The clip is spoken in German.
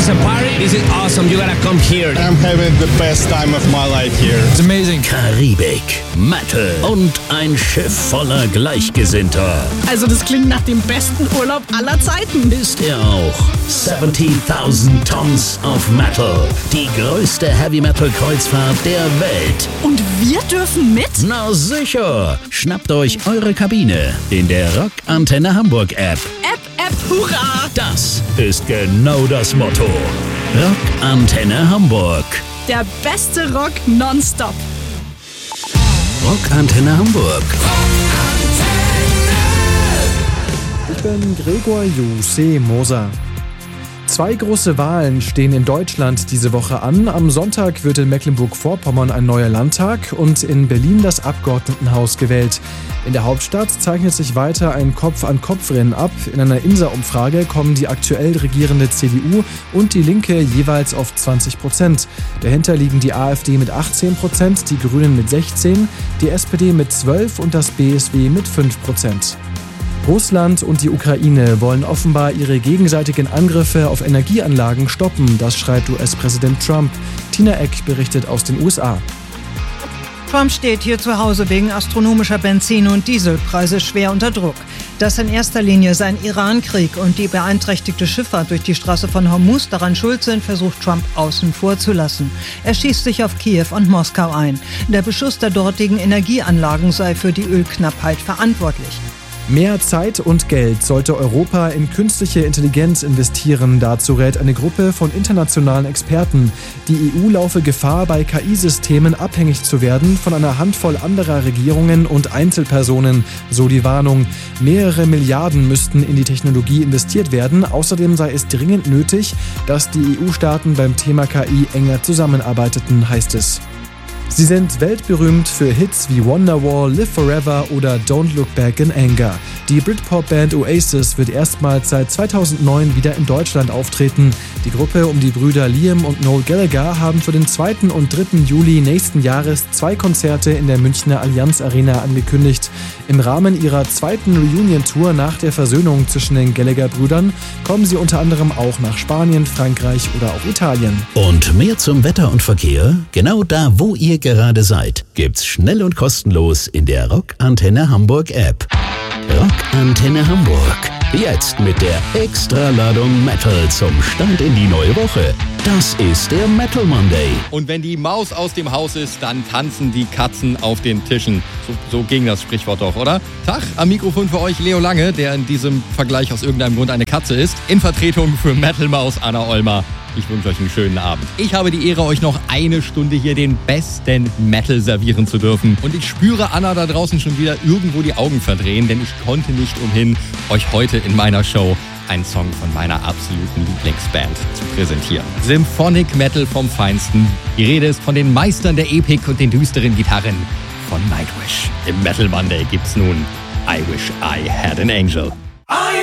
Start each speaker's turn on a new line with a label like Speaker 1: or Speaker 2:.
Speaker 1: is a party. This is awesome. You gotta come here.
Speaker 2: I'm having the best time of my life here.
Speaker 1: It's amazing.
Speaker 3: Karibik, Metal und ein Schiff voller Gleichgesinnter.
Speaker 4: Also das klingt nach dem besten Urlaub aller Zeiten.
Speaker 3: Ist er auch. 70.000 Tons of Metal. Die größte Heavy-Metal-Kreuzfahrt der Welt.
Speaker 4: Und wir dürfen mit?
Speaker 3: Na sicher. Schnappt euch eure Kabine in der Rock-Antenne Hamburg-App.
Speaker 4: App, hurra!
Speaker 3: Das ist genau das Motto. Rock-Antenne Hamburg.
Speaker 4: Der beste Rock nonstop.
Speaker 3: Rock-Antenne Hamburg.
Speaker 5: Ich bin Gregor Jose Moser. 2 große Wahlen stehen in Deutschland diese Woche an. Am Sonntag wird in Mecklenburg-Vorpommern ein neuer Landtag und in Berlin das Abgeordnetenhaus gewählt. In der Hauptstadt zeichnet sich weiter ein Kopf-an-Kopf-Rennen ab. In einer INSA-Umfrage kommen die aktuell regierende CDU und die Linke jeweils auf 20%. Dahinter liegen die AfD mit 18%, die Grünen mit 16%, die SPD mit 12% und das BSW mit 5%. Russland und die Ukraine wollen offenbar ihre gegenseitigen Angriffe auf Energieanlagen stoppen, das schreibt US-Präsident Trump. Tina Eck berichtet aus den USA.
Speaker 6: Trump steht hier zu Hause wegen astronomischer Benzin- und Dieselpreise schwer unter Druck. Dass in erster Linie sein Iran-Krieg und die beeinträchtigte Schifffahrt durch die Straße von Hormuz daran schuld sind, versucht Trump außen vor zu lassen. Er schießt sich auf Kiew und Moskau ein. Der Beschuss der dortigen Energieanlagen sei für die Ölknappheit verantwortlich.
Speaker 5: Mehr Zeit und Geld sollte Europa in künstliche Intelligenz investieren, dazu rät eine Gruppe von internationalen Experten. Die EU laufe Gefahr, bei KI-Systemen abhängig zu werden von einer Handvoll anderer Regierungen und Einzelpersonen, so die Warnung. Mehrere Milliarden müssten in die Technologie investiert werden. Außerdem sei es dringend nötig, dass die EU-Staaten beim Thema KI enger zusammenarbeiteten, heißt es. Sie sind weltberühmt für Hits wie Wonderwall, Live Forever oder Don't Look Back in Anger. Die Britpop-Band Oasis wird erstmals seit 2009 wieder in Deutschland auftreten. Die Gruppe um die Brüder Liam und Noel Gallagher haben für den 2. und 3. Juli nächsten Jahres 2 Konzerte in der Münchner Allianz Arena angekündigt. Im Rahmen ihrer 2. Reunion-Tour nach der Versöhnung zwischen den Gallagher-Brüdern kommen sie unter anderem auch nach Spanien, Frankreich oder auch Italien.
Speaker 3: Und mehr zum Wetter und Verkehr? Genau da, wo ihr gerade seid, gibt's schnell und kostenlos in der Rock-Antenne Hamburg App. Rock-Antenne Hamburg. Jetzt mit der Extraladung Metal zum Start in die neue Woche. Das ist der Metal Monday.
Speaker 7: Und wenn die Maus aus dem Haus ist, dann tanzen die Katzen auf den Tischen. So ging das Sprichwort doch, oder? Tag, am Mikrofon für euch Leo Lange, der in diesem Vergleich aus irgendeinem Grund eine Katze ist. In Vertretung für Metal-Maus Anna Ollmer. Ich wünsche euch einen schönen Abend. Ich habe die Ehre, euch noch eine Stunde hier den besten Metal servieren zu dürfen. Und ich spüre Anna da draußen schon wieder irgendwo die Augen verdrehen, denn ich konnte nicht umhin, euch heute in meiner Show einen Song von meiner absoluten Lieblingsband zu präsentieren. Symphonic Metal vom Feinsten. Die Rede ist von den Meistern der Epik und den düsteren Gitarren von Nightwish. Im Metal Monday gibt's nun I Wish I Had an Angel.